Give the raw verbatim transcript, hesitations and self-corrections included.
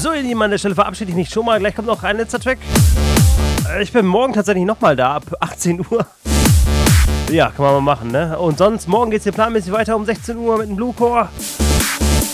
So, ihr Lieben, an der Stelle verabschiede ich mich schon mal. Gleich kommt noch ein letzter Track. Ich bin morgen tatsächlich nochmal da, ab achtzehn Uhr. Ja, kann man mal machen, ne? Und sonst, morgen geht's hier planmäßig weiter um sechzehn Uhr mit dem Blue Core.